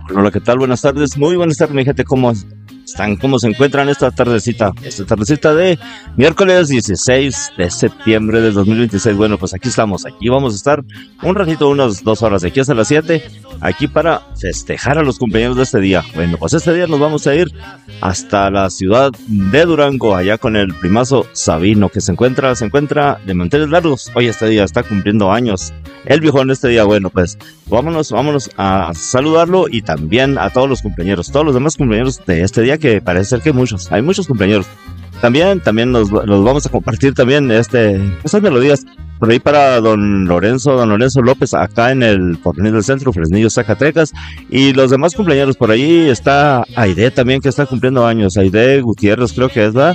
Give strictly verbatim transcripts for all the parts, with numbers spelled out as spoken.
Hola, ¿qué tal? Buenas tardes, muy buenas tardes, mi gente, ¿cómo están? ¿Cómo se encuentran esta tardecita? Esta tardecita de miércoles dieciséis de septiembre del dos mil veintiséis. Bueno, pues aquí estamos, aquí vamos a estar un ratito, unas dos horas, de aquí hasta las siete, aquí para festejar a los compañeros de este día. Bueno, pues este día nos vamos a ir hasta la ciudad de Durango, allá con el primazo Sabino, que se encuentra, se encuentra de manteles largos. Hoy este día está cumpliendo años. El viejón este día, bueno, pues vámonos, vámonos a saludarlo y también a todos los cumpleaños, todos los demás cumpleaños de este día, que parece ser que muchos, hay muchos cumpleaños. También, también nos, nos vamos a compartir también este, estas melodías por ahí para don Lorenzo, don Lorenzo López, acá en el Porvenir del Centro, Fresnillo, Zacatecas, y los demás cumpleaños. Por ahí está Aide también, que está cumpliendo años, Aide Gutiérrez, creo que es, ¿verdad?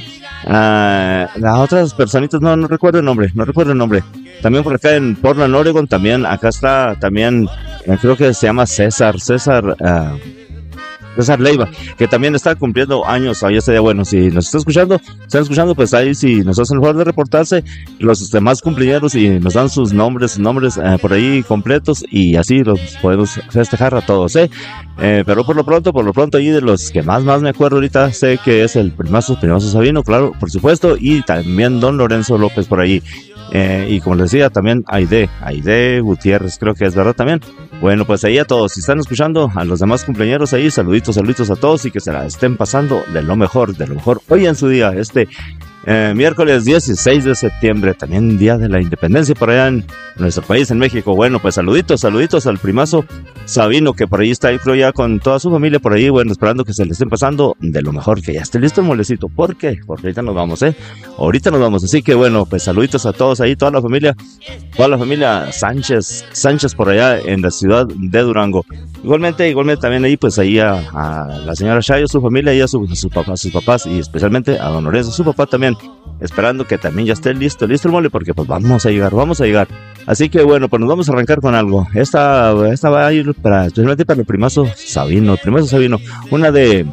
Ah, las otras personitas, no, no recuerdo el nombre, no recuerdo el nombre. También por acá en Portland, Oregon, también, acá está también, eh, creo que se llama César, César, uh, César Leiva, que también está cumpliendo años hoy este día. Bueno, si nos está escuchando, están escuchando, pues ahí si nos hacen el favor de reportarse los demás cumpleaños y nos dan sus nombres, sus nombres eh, por ahí completos, y así los podemos festejar a todos, ¿eh? Eh, pero por lo pronto, por lo pronto, ahí de los que más, más me acuerdo ahorita, sé que es el primazo, primazo Sabino, claro, por supuesto, y también don Lorenzo López por ahí. Eh, y como les decía, también Aide, Aide Gutiérrez, creo que es verdad también. Bueno, pues ahí a todos, si están escuchando, a los demás cumpleaños ahí, saluditos, saluditos a todos, y que se la estén pasando de lo mejor, de lo mejor hoy en su día, este eh, miércoles dieciséis de septiembre, también día de la independencia por allá en nuestro país, en México. Bueno, pues saluditos, saluditos al primazo Sabino, que por ahí está, yo creo, ya con toda su familia por ahí, bueno, esperando que se le estén pasando de lo mejor, que ya esté listo el molecito. ¿Por qué? Porque ahorita nos vamos, ¿eh? Ahorita nos vamos, así que bueno, pues saluditos a todos ahí, toda la familia, toda la familia Sánchez, Sánchez por allá en la ciudad de Durango. Igualmente, igualmente también ahí, pues ahí a, a la señora Chayo, su familia, y a su, sus papás, sus papás, y especialmente a don Lorenzo, su papá también, esperando que también ya esté listo, listo el mole, porque pues vamos a llegar, vamos a llegar. Así que bueno, pues nos vamos a arrancar con algo. Esta, esta va a ir para, especialmente para el primazo Sabino, el primazo Sabino, una de,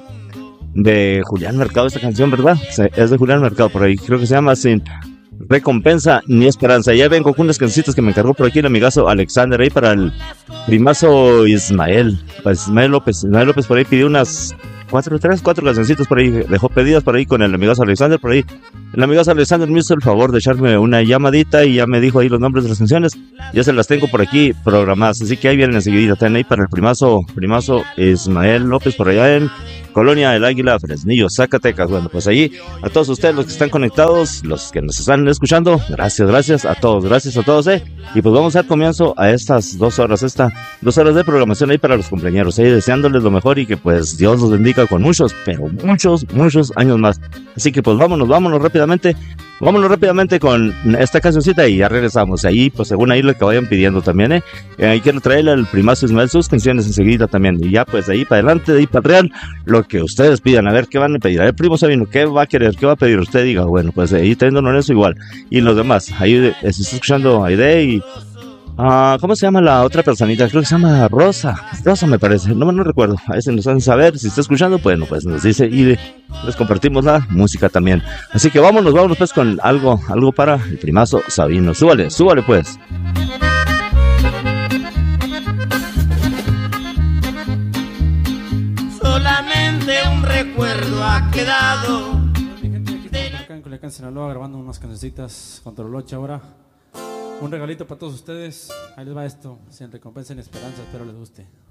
de Julián Mercado, esta canción, ¿verdad? Es de Julián Mercado, por ahí, creo que se llama Sin Recompensa ni Esperanza. Ya vengo con unas cancioncitas que me encargó por aquí el amigazo Alexander, ahí para el primazo Ismael, pues Ismael López, Ismael López por ahí pidió unas cuatro, tres, cuatro cancioncitas por ahí, dejó pedidas por ahí con el amigazo Alexander por ahí. El amigazo Alexander me hizo el favor de echarme una llamadita y ya me dijo ahí los nombres de las canciones. Ya se las tengo por aquí programadas, así que ahí vienen enseguida. También ahí para el primazo, primazo Ismael López por allá en Colonia El Águila, Fresnillo, Zacatecas. Bueno, pues ahí a todos ustedes los que están conectados, los que nos están escuchando, gracias, gracias a todos, gracias a todos, eh. Y pues vamos a dar comienzo a estas dos horas, esta dos horas de programación ahí para los cumpleaños, ahí deseándoles lo mejor y que pues Dios los bendiga con muchos, pero muchos, muchos años más. Así que pues vámonos, vámonos rápidamente, vámonos rápidamente con esta cancioncita y ya regresamos. Ahí, pues según ahí lo que vayan pidiendo también, eh. Ahí quiero traerle al primazo Ismael sus canciones enseguida también. Y ya pues de ahí para adelante, de ahí para el real, lo que ustedes pidan, a ver qué van a pedir. A ver, primo Sabino, ¿qué va a querer? ¿Qué va a pedir? Usted diga, bueno, pues ahí teniendo eso igual. Y los demás, ahí eh, se está escuchando Aide y Uh, ¿cómo se llama la otra personita? Creo que se llama Rosa. Rosa me parece, no, no recuerdo. A veces nos hacen saber, si está escuchando, bueno, pues nos dice y les compartimos la música también. Así que vámonos, vámonos pues con algo, algo para el primazo Sabino. Súbale, súbale pues. Solamente un recuerdo ha quedado. Mi gente, aquí estamos acá en Culiacán, Sinaloa, grabando unas cancioncitas con Toroloche ahora. Un regalito para todos ustedes. Ahí les va esto, sin recompensa ni esperanza, espero les guste.